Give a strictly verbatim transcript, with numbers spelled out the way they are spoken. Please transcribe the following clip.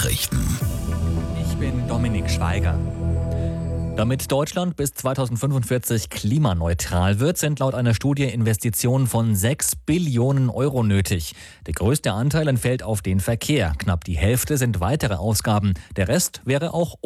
Nachrichten. Ich bin Dominik Schweiger. Damit Deutschland bis zweitausendfünfundvierzig klimaneutral wird, sind laut einer Studie Investitionen von sechs Billionen Euro nötig. Der größte Anteil entfällt auf den Verkehr. Knapp die Hälfte sind weitere Ausgaben. Der Rest wäre auch